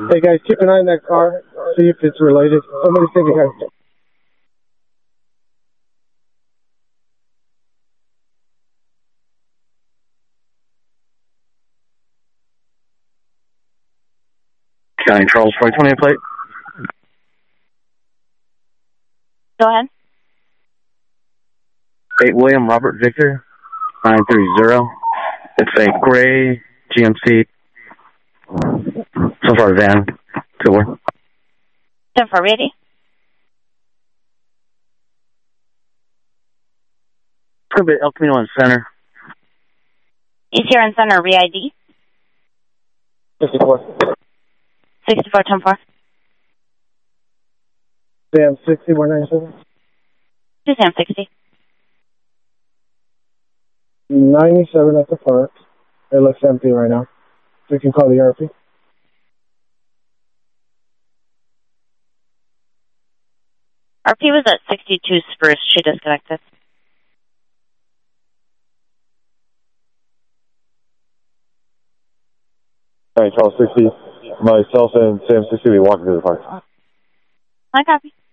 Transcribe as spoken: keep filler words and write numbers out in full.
Hey guys, keep an eye on that car. See if it's related. Somebody say they have. County Charles, four twenty plate. Go ahead. eight William Robert Victor, nine three zero. It's a gray G M C. So far, van. Tour. ten four ready. It's going to be El Camino in center. East here in center, re I D. sixty-four. sixty-four, ten four. Sam sixty, one ninety-seven. two Sam sixty. ninety-seven at the park. It looks empty right now. So you can call the R P. R P was at sixty-two Spruce. She disconnected. All right, Charles sixty. Myself and Sam sixty will be walking through the park. I copy.